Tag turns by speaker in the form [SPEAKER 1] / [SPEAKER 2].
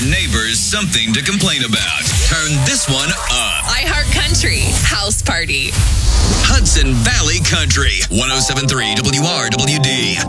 [SPEAKER 1] neighbors something to complain about. Turn this one up.
[SPEAKER 2] iHeart Country House Party.
[SPEAKER 1] Hudson Valley Country, 107.3 WRWD.